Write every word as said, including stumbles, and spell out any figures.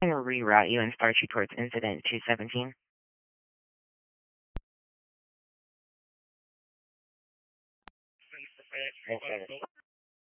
I'm going to reroute you and start you towards incident two seventeen.